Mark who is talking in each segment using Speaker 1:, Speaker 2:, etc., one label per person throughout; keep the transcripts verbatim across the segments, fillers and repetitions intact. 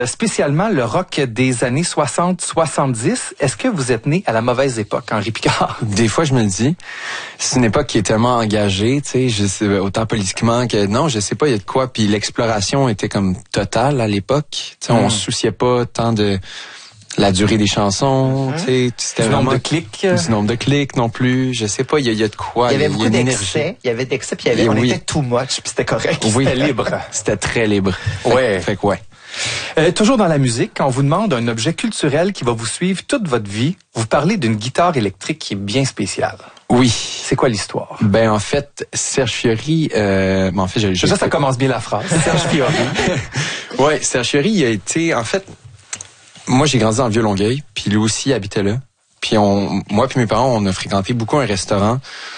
Speaker 1: spécialement le rock des années soixante soixante-dix. Est-ce que vous êtes né à la mauvaise époque, Henri Picard?
Speaker 2: Des fois, je me le dis. C'est une époque qui est tellement engagée, tu sais, je sais, autant politiquement que non, je sais pas, il y a de quoi. Puis l'exploration était comme totale à l'époque. Tu sais, mm. on se souciait pas tant de la durée des chansons, mm-hmm. tu sais, c'était
Speaker 1: du
Speaker 2: vraiment
Speaker 1: nombre de clics,
Speaker 2: du nombre de clics non plus. Je sais pas, il y a, il y a de quoi.
Speaker 3: Il y avait
Speaker 2: il y a,
Speaker 3: beaucoup
Speaker 2: il y a
Speaker 3: d'excès. Il y avait d'excès, puis il y avait,
Speaker 2: Et
Speaker 3: on
Speaker 2: oui.
Speaker 3: était too much, puis c'était correct.
Speaker 2: Oui.
Speaker 1: C'était libre.
Speaker 2: C'était très libre.
Speaker 1: Ouais.
Speaker 2: Fait, fait que ouais.
Speaker 1: Euh, toujours dans la musique, quand on vous demande un objet culturel qui va vous suivre toute votre vie, vous parlez d'une guitare électrique qui est bien spéciale.
Speaker 2: Oui.
Speaker 1: C'est quoi l'histoire?
Speaker 2: Ben en fait, Serge Fiori, euh, ben, en fait, j'ai.
Speaker 1: Ça, ça commence bien la phrase. Serge Fiori.
Speaker 2: Ouais, Serge Fiori, il a été, en fait, moi j'ai grandi dans le Vieux-Longueuil, puis lui aussi habitait là. Puis on, moi puis mes parents, on a fréquenté beaucoup un restaurant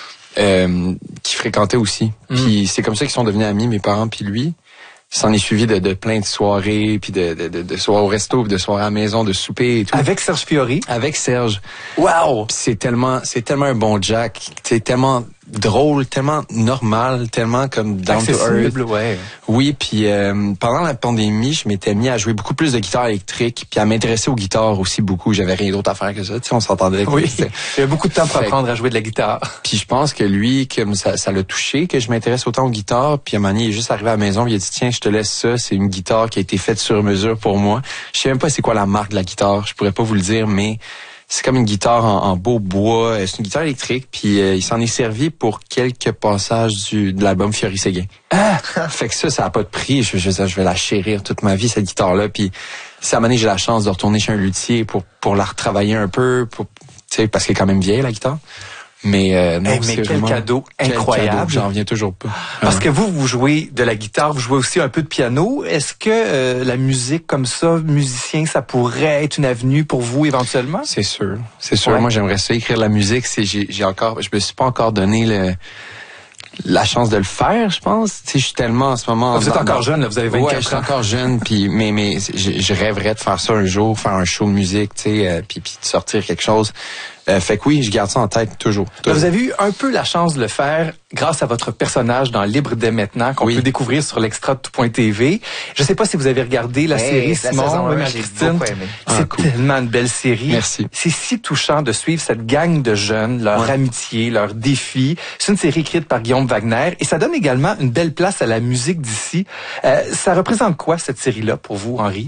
Speaker 2: euh, qui fréquentait aussi. Mm. Puis c'est comme ça qu'ils sont devenus amis, mes parents puis lui. Il s'en est suivi de, de plein de soirées, puis de, de, de, de soirées au resto, puis de soirées à la maison, de souper et tout.
Speaker 1: Avec Serge Fiori?
Speaker 2: Avec Serge.
Speaker 1: Wow!
Speaker 2: Puis c'est tellement, c'est tellement un bon Jack. C'est tellement drôle, tellement normal, tellement comme down to earth.
Speaker 1: Ouais.
Speaker 2: Oui, puis euh, pendant la pandémie, je m'étais mis à jouer beaucoup plus de guitare électrique, puis à m'intéresser aux guitares aussi beaucoup. J'avais rien d'autre à faire que ça. Tu sais, on s'entendait.
Speaker 1: Oui. Il y avait beaucoup de temps pour
Speaker 2: fait,
Speaker 1: apprendre à jouer de la guitare.
Speaker 2: Puis je pense que lui, comme ça, ça l'a touché, que je m'intéresse autant aux guitares. Puis à un moment donné, il est juste arrivé à la maison, il a dit tiens, je te laisse ça. C'est une guitare qui a été faite sur mesure pour moi. Je sais même pas c'est quoi la marque de la guitare. Je pourrais pas vous le dire, mais c'est comme une guitare en, en beau bois. C'est une guitare électrique, puis euh, il s'en est servi pour quelques passages du, de l'album Fiori Séguin. Ah! Fait que ça, ça a pas de prix. Je, je, je vais la chérir toute ma vie, cette guitare-là. Puis si à un moment donné, j'ai la chance de retourner chez un luthier pour, pour la retravailler un peu, pour, tu sais, parce qu'elle est quand même vieille, la guitare. Mais euh, non,
Speaker 1: hey, mais
Speaker 2: c'est
Speaker 1: quel
Speaker 2: vraiment,
Speaker 1: cadeau
Speaker 2: quel
Speaker 1: incroyable.
Speaker 2: Cadeau, j'en reviens toujours pas.
Speaker 1: Parce
Speaker 2: ouais.
Speaker 1: que vous, vous jouez de la guitare, vous jouez aussi un peu de piano. Est-ce que euh, la musique comme ça, musicien, ça pourrait être une avenue pour vous éventuellement?
Speaker 2: C'est sûr, c'est sûr.
Speaker 1: Ouais.
Speaker 2: Moi, j'aimerais ça écrire de la musique. C'est j'ai, j'ai encore, je me suis pas encore donné le la chance de le faire, je pense. Tu sais, je suis tellement en ce moment.
Speaker 1: Vous êtes encore jeune, là, vous avez vingt-quatre ans.
Speaker 2: Ouais, je suis encore jeune, puis mais mais je, je rêverais de faire ça un jour, faire un show de musique, tu sais, euh, puis puis de sortir quelque chose. Euh, fait que oui, je garde ça en tête toujours. toujours.
Speaker 1: Vous avez eu un peu la chance de le faire grâce à votre personnage dans Libre dès maintenant, qu'on oui. peut découvrir sur l'extra de tout point T V. Je sais pas si vous avez regardé la hey, série la Simon, oui, Marie-Christine.
Speaker 3: Ah,
Speaker 1: c'est
Speaker 2: cool.
Speaker 1: tellement une belle série.
Speaker 2: Merci.
Speaker 1: C'est si touchant de suivre cette gang de jeunes, leur ouais. amitié, leurs défis. C'est une série écrite par Guillaume Wagner et ça donne également une belle place à la musique d'ici. Euh, ça représente quoi cette série-là pour vous, Henri?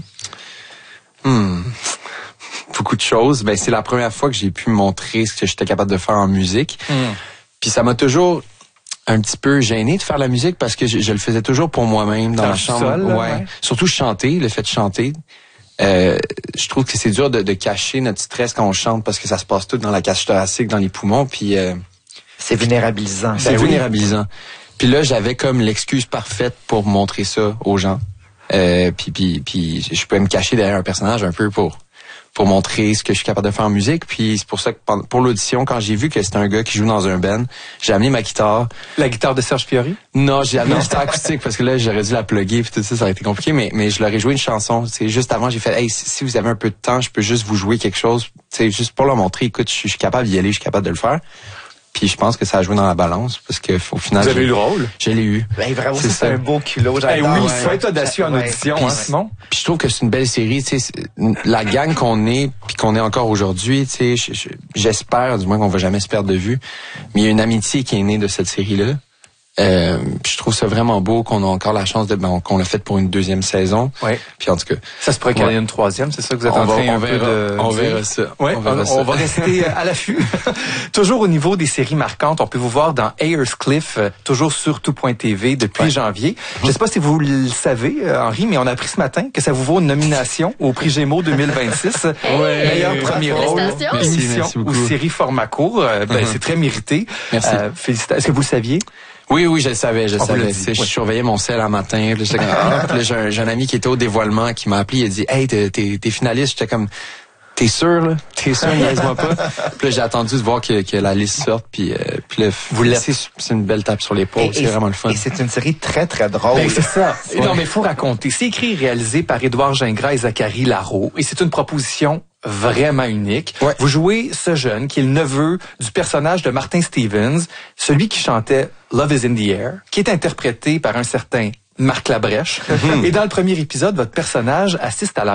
Speaker 2: Hmm. Beaucoup de choses. Ben c'est la première fois que j'ai pu montrer ce que j'étais capable de faire en musique. Mm. Puis ça m'a toujours un petit peu gêné de faire la musique parce que je, je le faisais toujours pour moi-même dans, dans la chambre.
Speaker 1: Sol,
Speaker 2: ouais.
Speaker 1: ouais.
Speaker 2: Surtout chanter, le fait de chanter. Euh, je trouve que c'est dur de, de cacher notre stress quand on chante parce que ça se passe tout dans la cage thoracique, dans les poumons. Puis euh,
Speaker 3: c'est vulnérabilisant.
Speaker 2: C'est
Speaker 1: ben
Speaker 2: vulnérabilisant. Oui. Puis là, j'avais comme l'excuse parfaite pour montrer ça aux gens. Euh, puis puis puis je pouvais me cacher derrière un personnage un peu pour pour montrer ce que je suis capable de faire en musique. Puis c'est pour ça que pour l'audition, quand j'ai vu que c'était un gars qui joue dans un band, j'ai amené ma guitare.
Speaker 1: La guitare de Serge Fiori?
Speaker 2: Non, j'ai amené une guitare acoustique parce que là, j'aurais dû la plugger puis tout ça, ça aurait été compliqué. Mais, mais je leur ai joué une chanson. C'est juste avant, j'ai fait, hey, si vous avez un peu de temps, je peux juste vous jouer quelque chose. C'est juste pour leur montrer, écoute, je suis capable d'y aller, je suis capable de le faire. Puis je pense que ça a joué dans la balance parce que au final.
Speaker 1: Vous avez eu le rôle?
Speaker 2: Je l'ai eu.
Speaker 3: Ben vraiment, c'est, c'est un beau culot.
Speaker 1: Hey, oui, il
Speaker 3: ouais,
Speaker 1: faut être audacieux en audition, hein, Simon.
Speaker 2: Puis je trouve que c'est une belle série. Tu sais, la gang qu'on est, puis qu'on est encore aujourd'hui. Tu sais, j'espère, du moins qu'on va jamais se perdre de vue. Mais il y a une amitié qui est née de cette série-là. Euh, puis je trouve ça vraiment beau qu'on a encore la chance de ben, qu'on l'a fait pour une deuxième saison.
Speaker 1: Ouais.
Speaker 2: Puis en tout cas,
Speaker 1: ça se pourrait qu'il y en ait une troisième, c'est ça que vous êtes
Speaker 2: on
Speaker 1: en train
Speaker 2: va, on
Speaker 1: un
Speaker 2: verra,
Speaker 1: peu de
Speaker 2: on verra ça.
Speaker 1: Ouais, on, verra on, ça. on va rester à l'affût. Toujours au niveau des séries marquantes, on peut vous voir dans Ayers Cliff, toujours sur tout point T V depuis ouais. janvier. Je sais pas si vous le savez, Henri, mais on a appris ce matin que ça vous vaut une nomination au prix Gémeaux deux mille vingt-six.
Speaker 2: Ouais.
Speaker 1: Meilleur premier rôle,
Speaker 4: merci,
Speaker 1: émission
Speaker 2: merci
Speaker 1: ou série format court. Ben, uh-huh. C'est très mérité.
Speaker 2: Merci.
Speaker 1: Euh, félicitations. Est-ce que vous le saviez?
Speaker 2: Oui, oui, je le savais, je le
Speaker 1: on
Speaker 2: savais. Je
Speaker 1: ouais.
Speaker 2: surveillais mon sel un matin. Puis là, ah, puis là j'ai, un, j'ai un ami qui était au dévoilement qui m'a appelé. Il a dit, hey, t'es, t'es, t'es finaliste. J'étais comme, t'es sûr là, t'es sûr, niaise-moi pas. Puis là, j'ai attendu de voir que, que la liste sorte. Puis, euh, puis là, vous l'êtes. C'est, c'est une belle tape sur l'épaule. Et, c'est et vraiment le fun.
Speaker 3: Et c'est une série très très drôle.
Speaker 1: Ben, c'est ça. Ouais. Non, mais il faut raconter. C'est écrit et réalisé par Édouard Gingras et Zachary Larreau. Et c'est une proposition vraiment unique.
Speaker 2: Ouais.
Speaker 1: Vous jouez ce jeune qui est le neveu du personnage de Martin Stevens, celui qui chantait Love is in the Air, qui est interprété par un certain Marc Labrèche. Et dans le premier épisode, votre personnage assiste à la